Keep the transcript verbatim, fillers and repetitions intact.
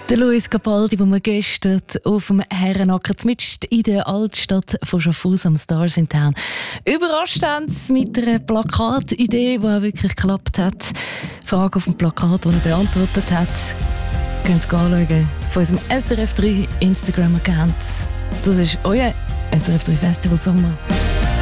Der Luis Capaldi, den wir gestern auf dem Herrenacker mitten in der Altstadt von Schaffhausen am Stars in Town überrascht haben mit einer Plakatidee, die auch wirklich geklappt hat. Frage auf dem Plakat, die er beantwortet hat. Könnt ihr anschauen von unserem S R F drei Instagram-Account. Das ist euer S R F drei Festival Sommer.